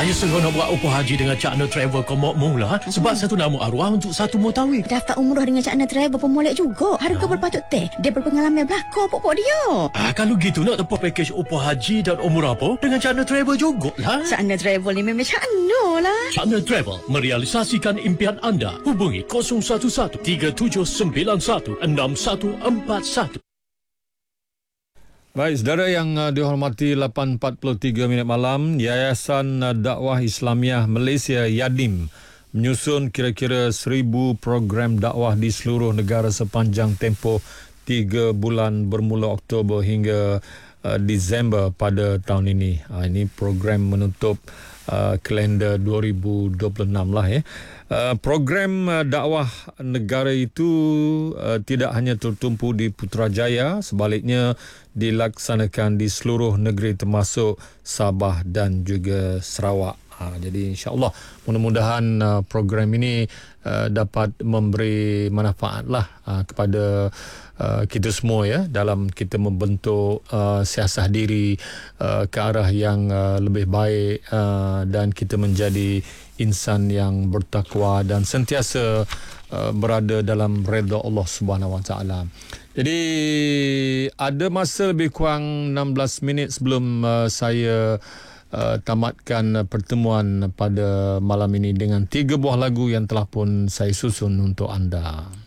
Hanya seronok buat umrah haji dengan Cakna Travel kau mau mula. Sebab satu nama arwah untuk satu mutawif. Daftar umrah dengan Cakna Travel pun molek juga. Harga berpatut teh. Dia berpengalaman belakang pokok dia. Kalau gitu nak tempat pakej umrah haji dan umrah apa dengan Cakna Travel jugalah. Cakna Travel ni memang Cakna lah. Cakna Travel merealisasikan impian anda. Hubungi 011 3791 6141. Baik, saudara yang dihormati, 8.43 minit malam, Yayasan Dakwah Islamiah Malaysia YADIM menyusun kira-kira 1,000 program dakwah di seluruh negara sepanjang tempoh 3 bulan bermula Oktober hingga Disember pada tahun ini. Ini program menutup kalender 2026 lah ya. Program dakwah negara itu tidak hanya tertumpu di Putrajaya, sebaliknya dilaksanakan di seluruh negeri termasuk Sabah dan juga Sarawak. Jadi insya-Allah mudah-mudahan program ini dapat memberi manfaat lah kepada kita semua ya dalam kita membentuk siasah diri ke arah yang lebih baik dan kita menjadi insan yang bertakwa dan sentiasa berada dalam redha Allah Subhanahu Wa Taala. Jadi ada masa lebih kurang 16 minit sebelum saya tamatkan pertemuan pada malam ini dengan 3 buah lagu yang telah pun saya susun untuk anda.